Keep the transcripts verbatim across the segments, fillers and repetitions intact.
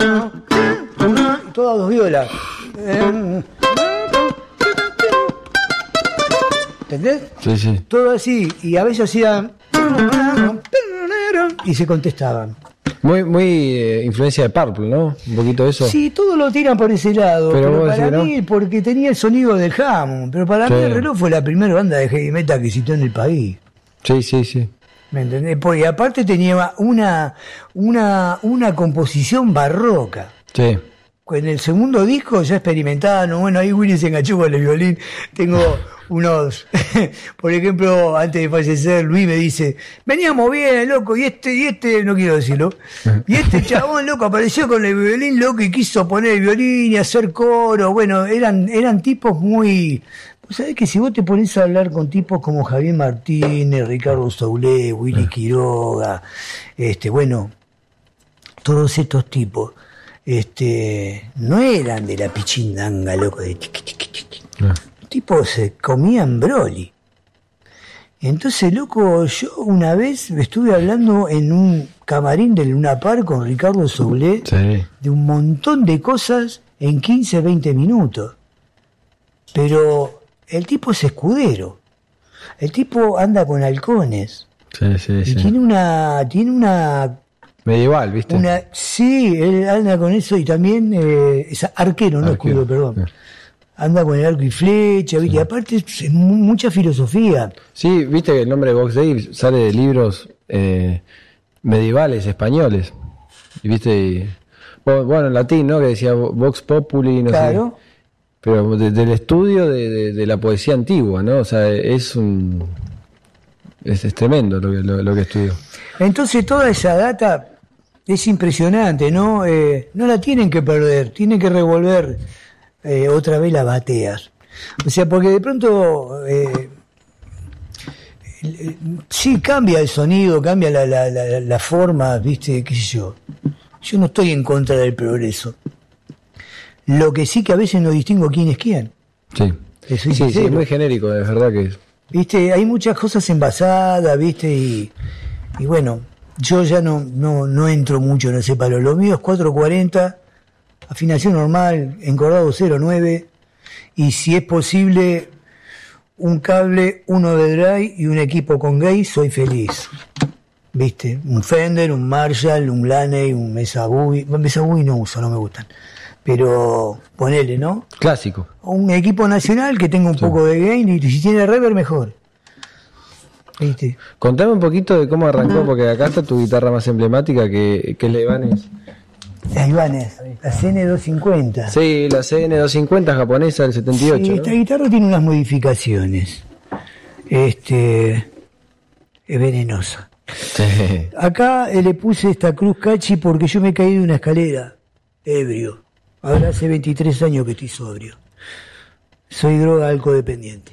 Todas dos violas. ¿Entendés? Sí, sí. Todo así, y a veces hacían y se contestaban. Muy, muy eh, influencia de Purple, ¿no? Un poquito de eso. Sí, todo lo tiran por ese lado, pero, pero para decís, mí, ¿no? porque tenía el sonido del Hammond, pero para sí. mí el Reloj fue la primera banda de heavy metal que existió en el país. Sí, sí, sí. ¿Me entendés? Porque aparte tenía una, una, una composición barroca. Sí. En el segundo disco ya experimentaban, bueno, ahí Willy se enganchó con el violín. Tengo unos, por ejemplo, antes de fallecer, Luis me dice, veníamos bien, loco, y este, y este, no quiero decirlo, y este chabón, loco, apareció con el violín, loco, y quiso poner el violín y hacer coro. Bueno, eran, eran tipos muy... ¿Sabés que si vos te pones a hablar con tipos como Javier Martínez, Ricardo Saulé, Willy Quiroga, este, bueno, todos estos tipos, este, no eran de la pichindanga, loco, de tiqui, tiqui, tiqui. No. Los tipos se comían broli. Entonces, loco, yo una vez estuve hablando en un camarín del Luna Park con Ricardo Saulé sí. de un montón de cosas en quince, veinte minutos. Pero el tipo es escudero. El tipo anda con halcones. Sí, sí, y sí. tiene una, tiene una medieval, ¿viste? Una, sí, él anda con eso y también eh, es arquero, no arquero. escudo, perdón. Anda con el arco y flecha, ¿viste? Sí. Y aparte es mucha filosofía. Sí, viste que el nombre de Vox Dei sale de libros eh, medievales españoles. Y viste, y, bueno, en latín, ¿no? Que decía Vox Populi, no claro. sé. Pero de, del estudio de, de, de la poesía antigua, ¿no? O sea, es un... Es, es tremendo lo que, lo, lo que estudió. Entonces toda esa data es impresionante, ¿no? Eh, no la tienen que perder, tienen que revolver eh, otra vez las bateas. O sea, porque de pronto eh, sí cambia el sonido, cambia la, la, la, la forma, ¿viste? ¿Qué sé yo? Yo no estoy en contra del progreso. Lo que sí que a veces no distingo quién es quién. Sí, sí, sí, sí, muy genérico, de verdad que es. Viste, hay muchas cosas envasadas, viste, y, y bueno, yo ya no, no, no entro mucho en ese palo. Lo mío es cuatro cuarenta, afinación normal, encordado cero nueve, y si es posible, un cable, uno de drive y un equipo con gate, soy feliz. Viste, un Fender, un Marshall, un Laney, un Mesa Boogie. Mesa Boogie no uso, no me gustan. Pero ponele, ¿no? Clásico. Un equipo nacional que tenga un sí. poco de gain y si tiene reverb mejor. ¿Viste? Contame un poquito de cómo arrancó, porque acá está tu guitarra más emblemática, que, que es la Ibanez. La Ibanez, la C N doscientos cincuenta. Sí, la C N doscientos cincuenta japonesa del setenta y ocho. Sí, esta ¿no? guitarra tiene unas modificaciones. Este es venenosa. Sí. Acá le puse esta cruz cachi porque yo me caí de una escalera, ebrio. Ahora hace veintitrés años que estoy sobrio. Soy droga alcodependiente.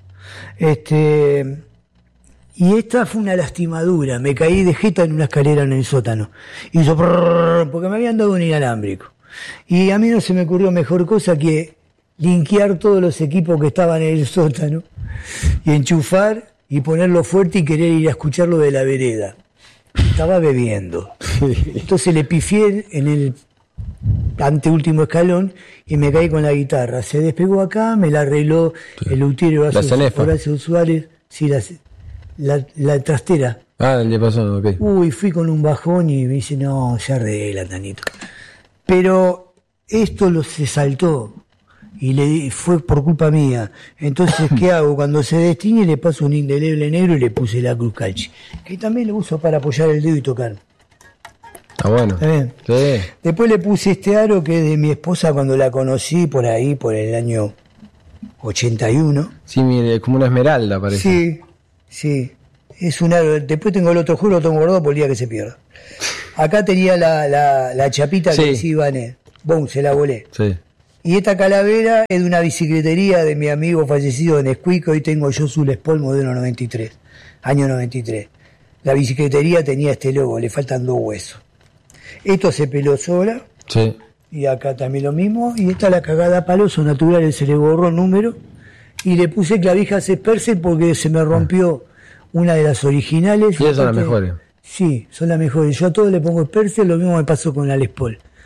Este, y esta fue una lastimadura. Me caí de jeta en una escalera en el sótano. Y hizo prrrr, porque me habían dado un inalámbrico. Y a mí no se me ocurrió mejor cosa que linkear todos los equipos que estaban en el sótano y enchufar y ponerlo fuerte y querer ir a escucharlo de la vereda. Estaba bebiendo. Entonces le pifié en el anteúltimo escalón y me caí con la guitarra. Se despegó acá, me la arregló sí. el luthier Horacio Suárez, sí, la, la, la trastera. Ah, le pasó, ok. Uy, fui con un bajón y me dice, no, se arregla, Tanito. Pero esto lo se saltó y le fue por culpa mía. Entonces, ¿qué hago? Cuando se destiñe le paso un indeleble negro y le puse la cruz calchi, que también lo uso para apoyar el dedo y tocar. Está bueno. Sí. Después le puse este aro que es de mi esposa cuando la conocí por ahí, por el año ochenta y uno. Sí, mire, como una esmeralda parece. Sí, sí. Es un aro. Después tengo el otro juego, lo tengo guardado por el día que se pierda. Acá tenía la, la, la chapita sí. que decía Ibanez. Boom, se la volé. Sí. Y esta calavera es de una bicicletería de mi amigo fallecido en Escuico. Hoy tengo yo su Les Paul modelo noventa y tres, año noventa y tres. La bicicletería tenía este logo, le faltan dos huesos. Esto se peló sola. Sí. Y acá también lo mismo. Y esta la cagada a paloso natural, se le borró el número. Y le puse clavijas Spercer porque se me rompió una de las originales. Y esas son las mejores. Sí, son las mejores. Yo a todos le pongo Spercer, lo mismo me pasó con la Les Paul.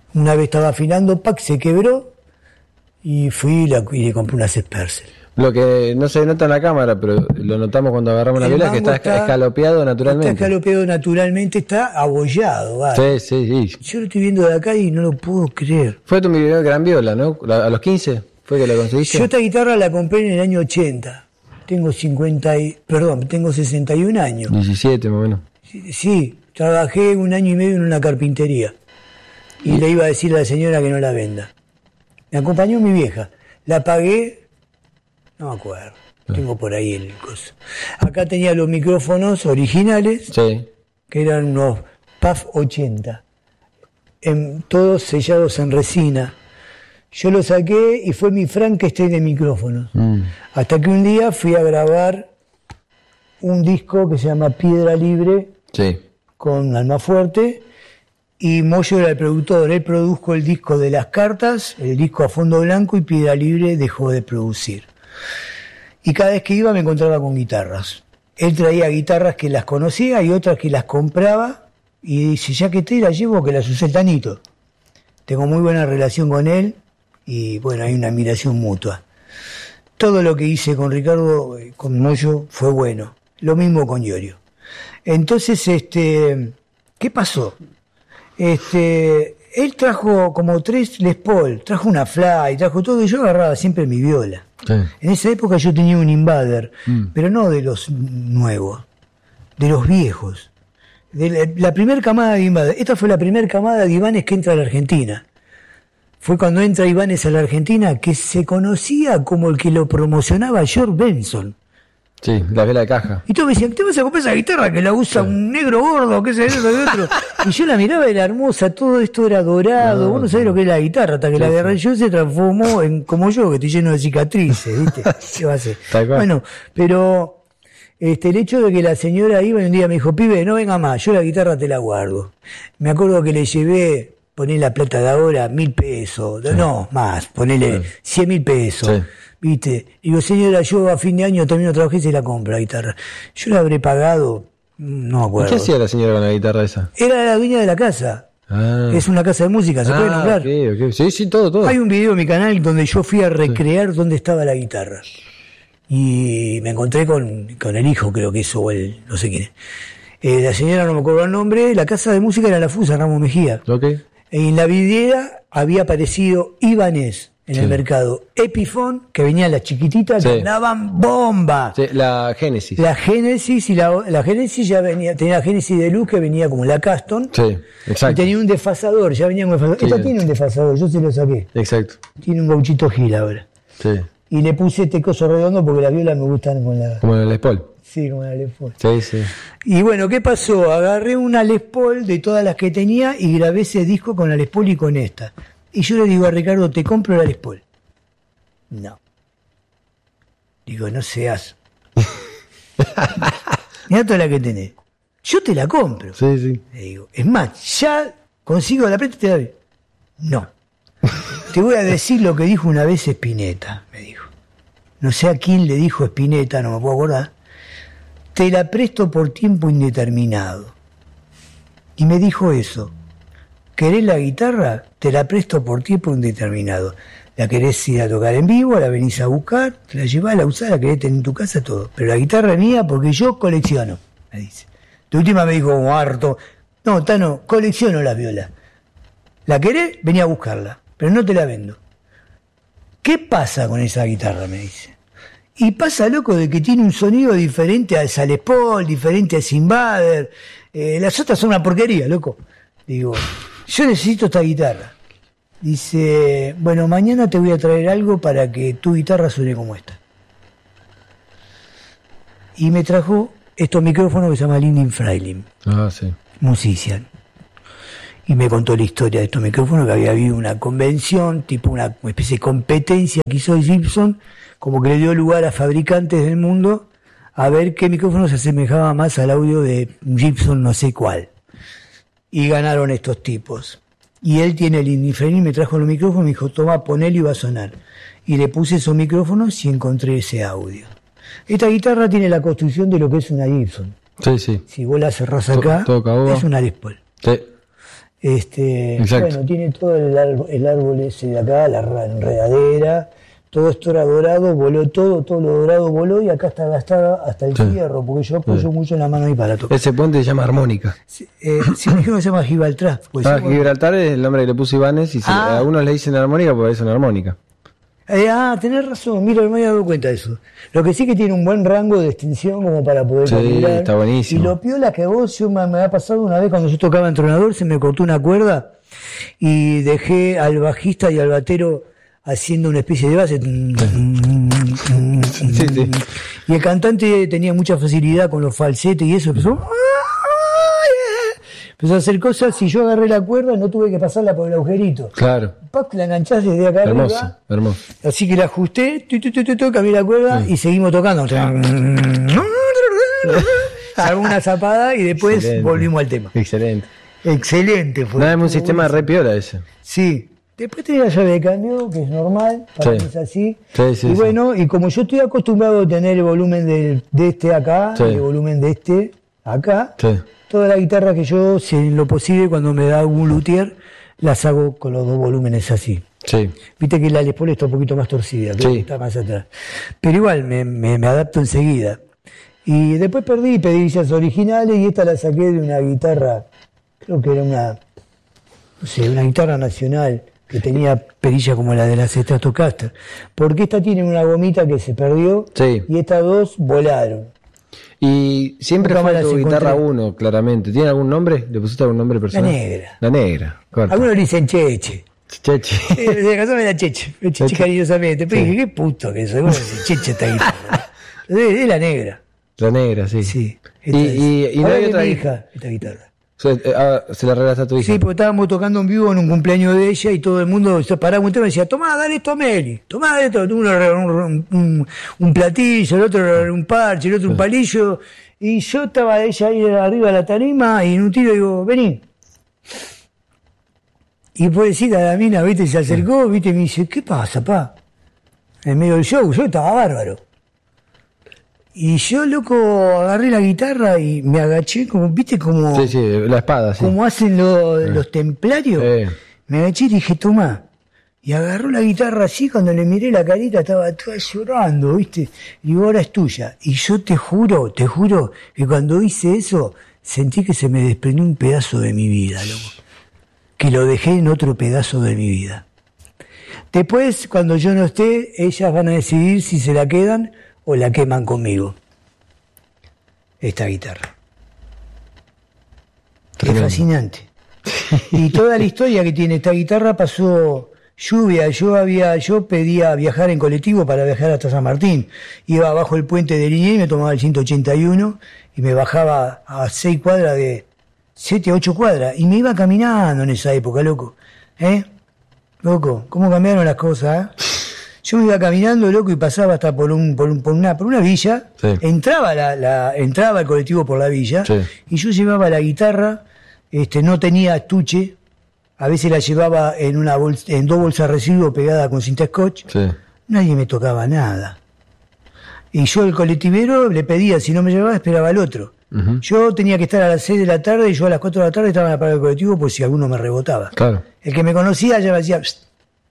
Una vez estaba afinando, pack, se quebró y fui y, la, y le compré una Spencer. Lo que no se nota en la cámara, pero lo notamos cuando agarramos la El viola, es que está, mango está- escalopeado naturalmente. Está escalopeado naturalmente, está abollado. ¿Vale? Sí, sí, sí. Yo lo estoy viendo de acá y no lo puedo creer. Fue tu primer gran viola, ¿no? La- A los quince fue que la conseguiste. Yo esta guitarra la compré en el año ochenta. Tengo cincuenta y, perdón, tengo sesenta y un años. diecisiete más o menos. Sí, sí, trabajé un año y medio en una carpintería. Y le iba a decir a la señora que no la venda. Me acompañó mi vieja. La pagué, no me acuerdo. Tengo por ahí el coso. Acá tenía los micrófonos originales, Sí. que eran unos P A F ochenta, en, todos sellados en resina. Yo lo saqué y fue mi Frankenstein de micrófonos. Mm. Hasta que un día fui a grabar un disco que se llama Piedra Libre Sí. con Almafuerte, y Moyo era el productor. Él produjo el disco de Las Cartas, el disco A Fondo Blanco, y Piedra Libre dejó de producir. Y cada vez que iba me encontraba con guitarras. Él traía guitarras que las conocía y otras que las compraba, y dice, ya que te las llevo, que las usé el Tanito. Tengo muy buena relación con él y bueno, hay una admiración mutua. Todo lo que hice con Ricardo, eh, con Moyo, fue bueno. Lo mismo con Iorio. Entonces, este, ¿qué pasó? Este, él trajo como tres Les Paul, trajo una Fly, trajo todo, y yo agarraba siempre mi viola. Sí. En esa época yo tenía un Invader, Mm. pero no de los nuevos, de los viejos. De la, la primera camada de Invader. Esta fue la primera camada de Ibanez que entra a la Argentina. Fue cuando entra Ibanez a la Argentina, que se conocía como el que lo promocionaba George Benson. Sí, la viola de caja. Y todos me decían, ¿te vas a comprar esa guitarra que la usa un negro gordo? ¿Qué es eso? ¿Qué otro? Y yo la miraba, era hermosa, todo esto era dorado. No, Vos no sabés lo que es la guitarra, hasta que Sí, la sí. agarré yo, se transformó en como yo, que estoy lleno de cicatrices, ¿viste? ¿Qué va a hacer? Tal cual. Bueno, pero este, el hecho de que la señora iba y un día me dijo, pibe, no venga más, yo la guitarra te la guardo. Me acuerdo que le llevé, poné la plata de ahora, mil pesos, no, más, ponele Sí. cien mil pesos. Sí. ¿Viste? Digo, señora, yo a fin de año termino de trabajar y se la compro la guitarra. Yo la habré pagado, no me ¿Y acuerdo. qué hacía la señora con la guitarra esa? Era la dueña de la casa. Ah. Es una casa de música, ¿se puede Ah, nombrar? ok, ok. Sí, sí, todo, todo. Hay un video en mi canal donde yo fui a recrear dónde estaba la guitarra. Y me encontré con, con el hijo, creo que eso, o el, no sé quién es. Eh, la señora no me acuerdo el nombre, la casa de música era La Fusa, Ramos Mejía. Ok. En la vidriera había aparecido Ibanez en Sí. el mercado. Epiphone, que venían las chiquititas, Sí. que andaban bomba. Sí, la Génesis. La Génesis y la, la Génesis ya venía, tenía la Génesis de luz que venía como la Caston. Sí, Y exacto. tenía un desfasador, ya venía con desfasador. Sí. Esta tiene un desfasador, yo se lo saqué. Exacto. Tiene un gauchito Gil ahora. Sí. Y le puse este coso redondo porque las violas me gustan con la... Como el Les Paul. Sí, con la Les Paul. Sí, sí. Y bueno, ¿qué pasó? Agarré una Les Paul de todas las que tenía y grabé ese disco con la Les Paul y con esta. Y yo le digo a Ricardo, te compro la Les Paul. No. Digo, no seas. Mirá toda la que tenés. Yo te la compro. Sí, sí. Le digo, es más, ya consigo la plata y te la doy. No. Te voy a decir lo que dijo una vez Spinetta, me dijo. No sé a quién le dijo Spinetta, no me puedo acordar. Te la presto por tiempo indeterminado. Y me dijo eso. ¿Querés la guitarra? Te la presto por tiempo indeterminado. La querés ir a tocar en vivo, la venís a buscar, te la llevás, la usás, la querés tener en tu casa, todo. Pero la guitarra es mía porque yo colecciono, me dice. De última me dijo como harto. No, Tano, colecciono las violas. ¿La querés? Vení a buscarla, pero no te la vendo. ¿Qué pasa con esa guitarra? Me dice. Y pasa, loco, de que tiene un sonido diferente al Les Paul, diferente al Invader. Eh, las otras son una porquería, loco. Digo, yo necesito esta guitarra. Dice, bueno, mañana te voy a traer algo para que tu guitarra suene como esta. Y me trajo estos micrófonos que se llaman Lindin Freiling, Ah, sí. Musician. Y me contó la historia de estos micrófonos, que había habido una convención, tipo una especie de competencia que hizo Gibson, como que le dio lugar a fabricantes del mundo a ver qué micrófono se asemejaba más al audio de Gibson no sé cuál. Y ganaron estos tipos. Y él tiene el Indifferent, me trajo los micrófonos, me dijo, toma, ponelo y va a sonar. Y le puse esos micrófonos y encontré ese audio. Esta guitarra tiene la construcción de lo que es una Gibson. Sí, sí. Si vos la cerrás To- acá, todo cabo. es una Les Paul. Sí. Este, Exacto. bueno, tiene todo el árbol, el árbol ese de acá, la ra- enredadera, todo esto era dorado, voló todo, todo lo dorado voló y acá está gastada hasta el Sí. fierro, porque yo apoyo Sí. mucho en la mano ahí para tocar. Ese puente se llama Armónica. Sí, eh, sí, me dijeron que se llama Gibraltar. Pues Ah, yo, bueno, Gibraltar es el nombre que le puso Ibanez y se- Ah. a algunos le dicen Armónica porque es una armónica. eh, ah, tenés razón, mira, no me había dado cuenta de eso. Lo que sí que tiene un buen rango de extensión como para poder Sí, calcular. está buenísimo. Y lo piola que vos, yo me, me ha pasado una vez cuando yo tocaba en Tronador, se me cortó una cuerda y dejé al bajista y al batero haciendo una especie de base. Sí, sí. Y el cantante tenía mucha facilidad con los falsetes y eso, empezó, empezó a hacer cosas y yo agarré la cuerda, no tuve que pasarla por el agujerito. Claro. Pac, la enganchás desde acá Hermoso, arriba. hermoso. Así que la ajusté, tu, tu, tu, tu, tu, cambié la cuerda y seguimos tocando. Se armó una zapada y después Excelente. volvimos al tema. Excelente. Excelente fue. Nada, es un Estuvo sistema buenísimo. re piola ese. Sí. Después tenía la llave de cambio, que es normal, para Sí. mí es así. Sí, sí, y sí. bueno, y como yo estoy acostumbrado a tener el volumen del, de este acá, Sí. y el volumen de este acá, Sí. toda la guitarra que yo, si en lo posible, cuando me da un luthier, las hago con los dos volúmenes así. Sí. Viste que la Les Paul está un poquito más torcida, que Sí. está más atrás. Pero igual me, me, me adapto enseguida. Y después perdí pedillas originales y esta la saqué de una guitarra, creo que era una, no sé, una guitarra nacional que tenía perilla como la de la Stratocaster. Porque esta tiene una gomita que se perdió Sí. y estas dos volaron. Y siempre Nunca fue más tu las guitarra encontré. uno, claramente. ¿Tiene algún nombre? ¿Le pusiste algún nombre personal? negra. La negra. Corta. Algunos le dicen Cheche. Cheche. Sí, de casa me la Cheche, me Cheche Cheche. cariñosamente. Pero Sí. dije, qué puto que soy, ¿cómo se Cheche esta guitarra? Es, es la negra. La negra, sí. Sí. Y, esta es. y, y no Ahora hay de otra mi hija. hija, esta guitarra. O sea, eh, ah, se la regalaste a tu hija. Sí, porque estábamos tocando en vivo en un cumpleaños de ella y todo el mundo se paraba un tema y decía, tomá, dale esto a Meli, tomá, dale esto. Uno le regaló un, un, un platillo, el otro le regaló un parche, el otro un palillo. Y yo estaba ella ahí arriba de la tarima y en un tiro digo, vení. Y pobrecita la mina, viste, se acercó, viste, y me dice, ¿qué pasa, pa? En medio del show, yo estaba bárbaro. Y yo, loco, agarré la guitarra y me agaché, como, viste, como, Sí, sí, la espada, sí. como hacen los, los templarios. Eh. Me agaché y dije, tomá. Y agarró la guitarra así, cuando le miré la carita estaba toda llorando, ¿viste? Y digo, ahora es tuya. Y yo te juro, te juro, que cuando hice eso, sentí que se me desprendió un pedazo de mi vida, loco. Que lo dejé en otro pedazo de mi vida. Después, cuando yo no esté, ellas van a decidir si se la quedan o la queman conmigo. Esta guitarra. Tremendo. Es fascinante. Y toda la historia que tiene esta guitarra pasó lluvia. Yo había, yo pedía viajar en colectivo para viajar hasta San Martín. Iba bajo el puente de Liniers, me tomaba el ciento ochenta y uno y me bajaba a seis cuadras de siete, ocho cuadras. Y me iba caminando en esa época, loco. ¿Eh? Loco, ¿cómo cambiaron las cosas? ¿Eh? Yo me iba caminando, loco, y pasaba hasta por un, por, un, por una, por una villa. Sí. Entraba la, la, entraba el colectivo por la villa. Sí. Y yo llevaba la guitarra, este, no tenía estuche, a veces la llevaba en una bolsa, en dos bolsas de residuo pegada con cinta scotch. Sí. Nadie me tocaba nada. Y yo el colectivero le pedía, si no me llevaba, esperaba al otro. Ujú. Yo tenía que estar a las seis de la tarde y yo a las cuatro de la tarde estaba en la parada del colectivo por si alguno me rebotaba. Claro. El que me conocía ya me decía... "Psst".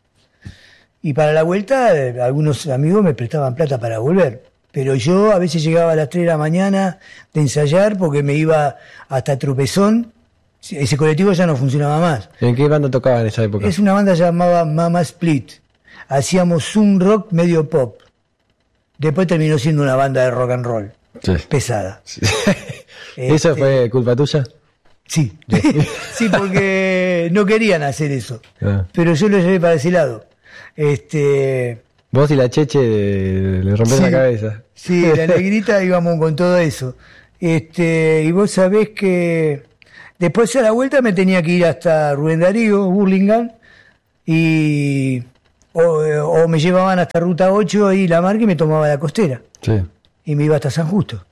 Y para la vuelta, eh, algunos amigos me prestaban plata para volver. Pero yo a veces llegaba a las tres de la mañana de ensayar porque me iba hasta Tropezón. Ese colectivo ya no funcionaba más. ¿En qué banda tocaba en esa época? Es una banda llamada Mama Split. Hacíamos un rock medio pop. Después terminó siendo una banda de rock and roll. Sí. Pesada. Sí. Este, ¿Eso fue culpa tuya? Sí. Sí, porque no querían hacer eso. Ah. Pero yo lo llevé para ese lado. Este... Vos y la Cheche eh, le rompés Sí. la cabeza. Sí, la negrita íbamos con todo eso. Este, y vos sabés que después a la vuelta me tenía que ir hasta Rubén Darío, Burlingame, y o, o me llevaban hasta Ruta ocho y La Marca y me tomaba la costera. Sí. Y me iba hasta San Justo.